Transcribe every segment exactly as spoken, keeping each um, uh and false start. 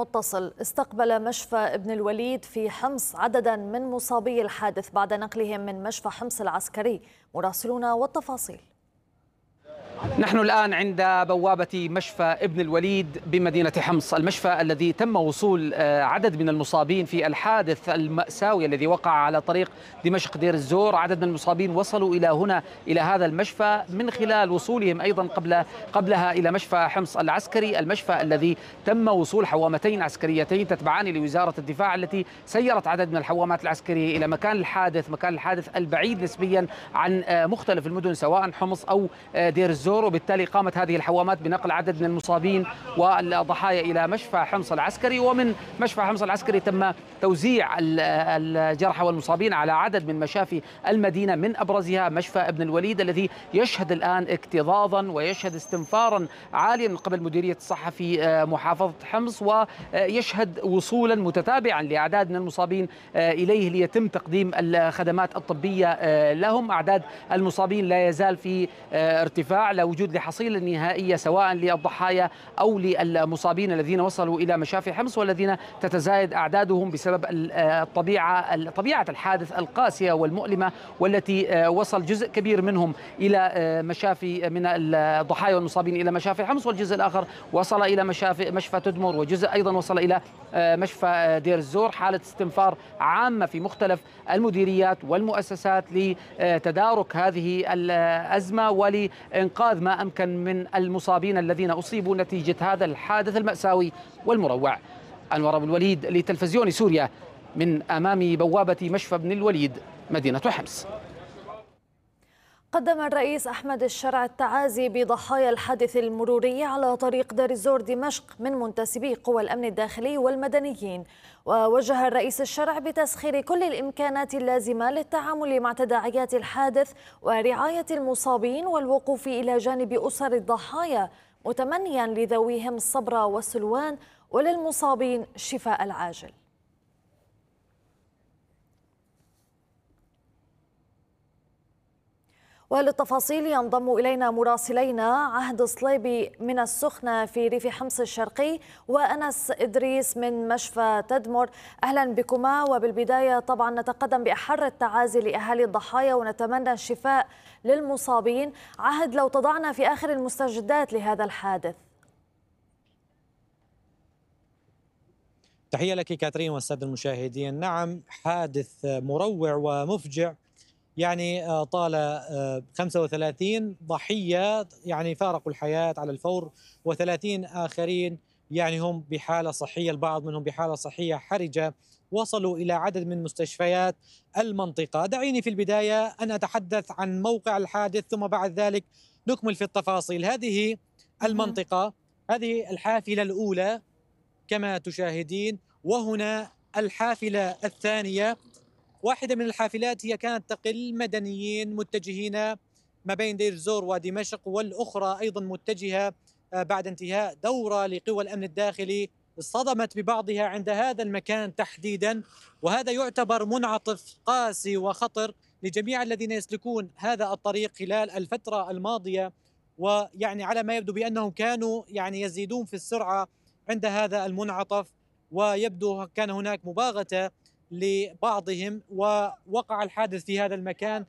المتصل. استقبل مشفى ابن الوليد في حمص عددا من مصابي الحادث بعد نقلهم من مشفى حمص العسكري. مراسلون والتفاصيل. نحن الآن عند بوابة مشفى ابن الوليد بمدينة حمص، المشفى الذي تم وصول عدد من المصابين في الحادث المأساوي الذي وقع على طريق دمشق دير الزور. عدد من المصابين وصلوا إلى هنا إلى هذا المشفى من خلال وصولهم أيضا قبل قبلها إلى مشفى حمص العسكري، المشفى الذي تم وصول حوامتين عسكريتين تتبعان لوزارة الدفاع التي سيرت عدد من الحوامات العسكرية إلى مكان الحادث، مكان الحادث البعيد نسبيا عن مختلف المدن سواء حمص أو دير الزور، وبالتالي قامت هذه الحوامات بنقل عدد من المصابين والضحايا إلى مشفى حمص العسكري. ومن مشفى حمص العسكري تم توزيع الجرحى والمصابين على عدد من مشافي المدينة، من أبرزها مشفى ابن الوليد الذي يشهد الآن اكتظاظا ويشهد استنفارا عاليا من قبل مديرية الصحة في محافظة حمص، ويشهد وصولا متتابعا لأعداد من المصابين إليه ليتم تقديم الخدمات الطبية لهم. أعداد المصابين لا يزال في ارتفاع، لا وجود لحصيلة نهائية سواء للضحايا أو للمصابين الذين وصلوا إلى مشافي حمص والذين تتزايد أعدادهم بسبب الطبيعة طبيعة الحادث القاسية والمؤلمة، والتي وصل جزء كبير منهم إلى مشافي من الضحايا والمصابين إلى مشافي حمص، والجزء الآخر وصل إلى مشافي مشفى تدمر، وجزء أيضا وصل إلى مشفى دير الزور. حالة استنفار عامة في مختلف المديريات والمؤسسات لتدارك هذه الأزمة ولإنقاذ ما أمكن من المصابين الذين أصيبوا نتيجة هذا الحادث المأساوي والمروع. أنور أبو الوليد لتلفزيون سوريا من أمام بوابة مشفى ابن الوليد مدينة حمص. قدم الرئيس أحمد الشرع التعازي بضحايا الحادث المروري على طريق دير الزور دمشق من منتسبي قوى الأمن الداخلي والمدنيين، ووجه الرئيس الشرع بتسخير كل الإمكانات اللازمة للتعامل مع تداعيات الحادث ورعاية المصابين والوقوف إلى جانب أسر الضحايا، متمنيا لذويهم الصبر والسلوان وللمصابين الشفاء العاجل. وللتفاصيل ينضم إلينا مراسلينا عهد صليبي من السخنة في ريف حمص الشرقي وأنس إدريس من مشفى تدمر. أهلا بكما، وبالبداية طبعا نتقدم بأحر التعازي لأهالي الضحايا ونتمنى الشفاء للمصابين. عهد، لو تضعنا في آخر المستجدات لهذا الحادث. تحية لك كاترين والسادة المشاهدين. نعم، حادث مروع ومفجع، يعني طال خمسة وثلاثين ضحية يعني فارقوا الحياة على الفور، وثلاثين آخرين يعني هم بحالة صحية، البعض منهم بحالة صحية حرجة، وصلوا إلى عدد من مستشفيات المنطقة. دعيني في البداية أن أتحدث عن موقع الحادث ثم بعد ذلك نكمل في التفاصيل. هذه المنطقة، هذه الحافلة الأولى كما تشاهدين، وهنا الحافلة الثانية. واحدة من الحافلات هي كانت تقل مدنيين متجهين ما بين دير الزور ودمشق، والأخرى أيضا متجهة بعد انتهاء دورة لقوى الأمن الداخلي اصطدمت ببعضها عند هذا المكان تحديدا، وهذا يعتبر منعطف قاسي وخطر لجميع الذين يسلكون هذا الطريق خلال الفترة الماضية. ويعني على ما يبدو بأنهم كانوا يعني يزيدون في السرعة عند هذا المنعطف، ويبدو كان هناك مباغتة لبعضهم، ووقع الحادث في هذا المكان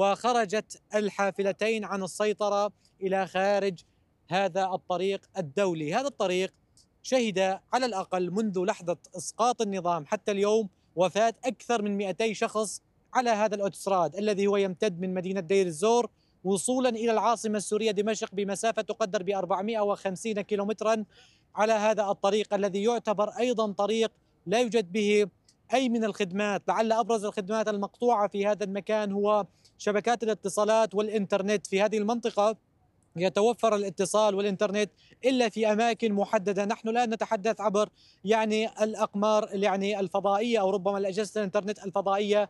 وخرجت الحافلتين عن السيطرة إلى خارج هذا الطريق الدولي. هذا الطريق شهد على الأقل منذ لحظة إسقاط النظام حتى اليوم وفاة أكثر من مئتي شخص على هذا الأوتوستراد الذي هو يمتد من مدينة دير الزور وصولا إلى العاصمة السورية دمشق بمسافة تقدر ب أربعمئة وخمسين كيلومترا على هذا الطريق الذي يعتبر أيضا طريق لا يوجد به أي من الخدمات. لعل أبرز الخدمات المقطوعة في هذا المكان هو شبكات الاتصالات والإنترنت. في هذه المنطقة يتوفر الاتصال والإنترنت إلا في أماكن محددة. نحن لا نتحدث عبر يعني الأقمار يعني الفضائية أو ربما الأجهزة الإنترنت الفضائية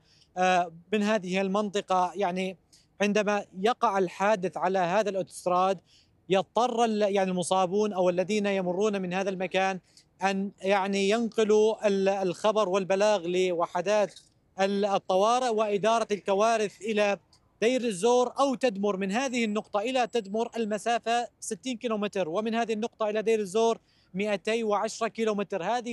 من هذه المنطقة. يعني عندما يقع الحادث على هذا الأوتوستراد يضطر يعني المصابون أو الذين يمرون من هذا المكان أن يعني ينقلوا الخبر والبلاغ لوحدات الطوارئ وإدارة الكوارث إلى دير الزور أو تدمر. من هذه النقطة إلى تدمر المسافة ستين كيلومتر، ومن هذه النقطة إلى دير الزور مئتي وعشرة كيلومتر. هذه